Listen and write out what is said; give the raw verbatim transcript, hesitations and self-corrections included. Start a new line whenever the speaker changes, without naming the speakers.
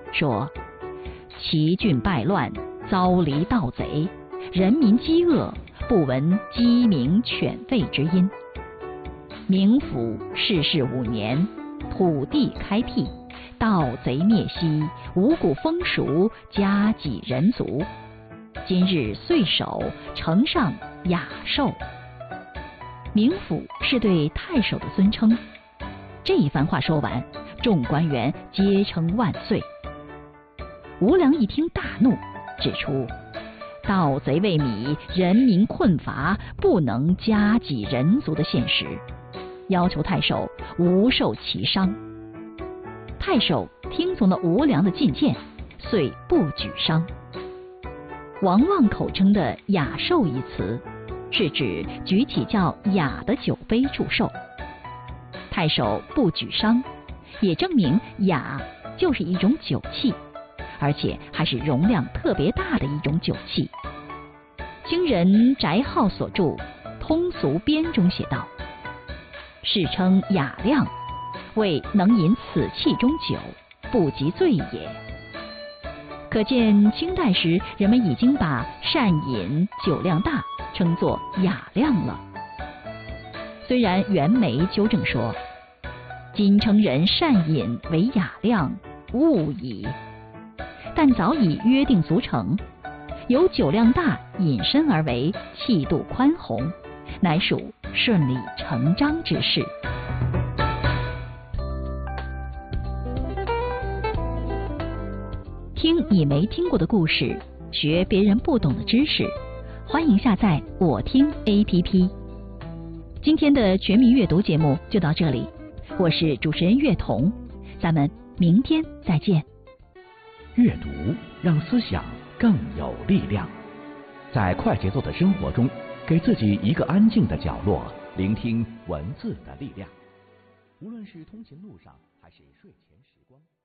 说：齐郡败乱，遭离盗贼，人民饥饿，不闻鸡鸣犬吠之音。冥府世事五年，土地开辟，盗贼灭息，五谷丰熟，家己人足。今日岁首，呈上雅寿。冥府是对太守的尊称。这一番话说完，众官员皆称万岁。吴良一听大怒，指出盗贼为米，人民困乏，不能家己人足的现实，要求太守无受其伤。太守听从了吴良的进谏，遂不举伤。王望口称的雅寿一词，是指举起叫雅的酒杯祝寿。太守不举伤，也证明雅就是一种酒器，而且还是容量特别大的一种酒器。清人翟浩所著《通俗编》中写道：世称雅量，为能饮此器中酒，不及醉也。可见清代时人们已经把善饮酒量大称作雅量了。虽然袁枚纠正说今称人善饮为雅量，误矣，但早已约定俗成，由酒量大引申而为气度宽宏，乃属顺理成章之事。听你没听过的故事，学别人不懂的知识，欢迎下载我听 A P P。 今天的全民阅读节目就到这里，我是主持人月彤，咱们明天再见。
阅读让思想更有力量，在快节奏的生活中，给自己一个安静的角落，聆听文字的力量。无论是通勤路上还是睡前时光。